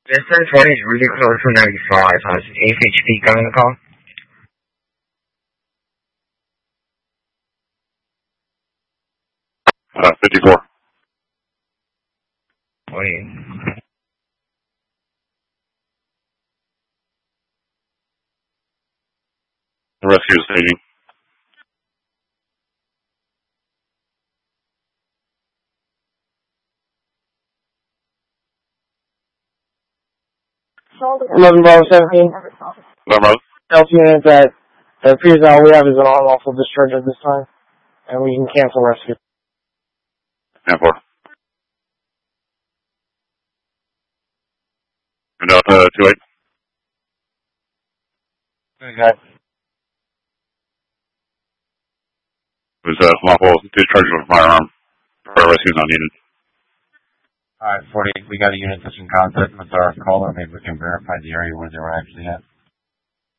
This 1020 is really close to 95. How's AFHP coming the call? Uh, 54. Wait. The rescue is staging. Eleven Bravo 17. Number. Health unit that appears all we have is an unlawful discharge at this time, and we can cancel rescue. 10-4. And out 2-8. Okay. It was lawful discharge of a firearm. Fire rescue is not needed. Alright, 48, we got a unit that's in contact with our caller. Maybe we can verify the area where they were actually at.